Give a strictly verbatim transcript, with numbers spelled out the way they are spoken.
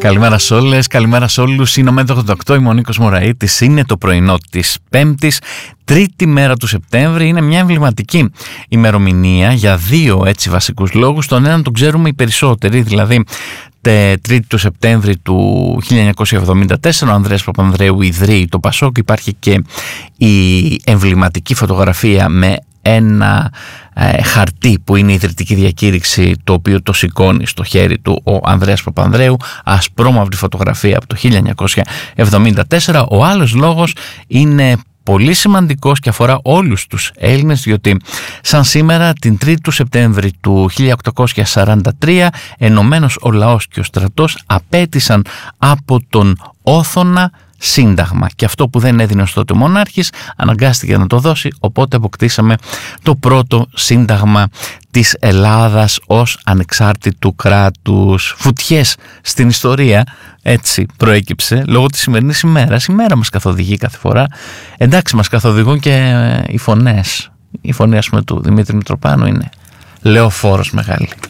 Καλημέρα σε όλες, καλημέρα σε όλους. Είναι ο Μέτρο ογδόντα οκτώ, είμαι ο Νίκος Μωραΐτης. Είναι το πρωινό της Πέμπτης, τρίτη μέρα του Σεπτέμβρη. Είναι μια εμβληματική ημερομηνία για δύο έτσι βασικούς λόγους. Τον έναν τον ξέρουμε οι περισσότεροι, δηλαδή τρίτη του Σεπτέμβρη του χίλια εννιακόσια εβδομήντα τέσσερα ο Ανδρέας Παπανδρέου ιδρύει το Πασόκ. Υπάρχει και η εμβληματική φωτογραφία με ένα ε, χαρτί που είναι η ιδρυτική διακήρυξη, το οποίο το σηκώνει στο χέρι του ο Ανδρέας Παπανδρέου, ασπρόμαυρη φωτογραφία από το χίλια εννιακόσια εβδομήντα τέσσερα. Ο άλλος λόγος είναι πολύ σημαντικός και αφορά όλους τους Έλληνες, διότι σαν σήμερα την τρίτη του Σεπτέμβρη του χίλια οκτακόσια σαράντα τρία ενωμένος ο λαός και ο στρατός απέτησαν από τον Όθωνα σύνταγμα, και αυτό που δεν έδινε ως τότε ο μονάρχης αναγκάστηκε να το δώσει, οπότε αποκτήσαμε το πρώτο σύνταγμα της Ελλάδας ως ανεξάρτητου κράτους. Φουτιές στην ιστορία, έτσι προέκυψε λόγω της σημερινής ημέρας. Η μέρα μας καθοδηγεί κάθε φορά. Εντάξει, μας καθοδηγούν και οι φωνές. Η φωνή, ας πούμε, του Δημήτρη Μητροπάνου είναι λεωφόρος μεγάλη.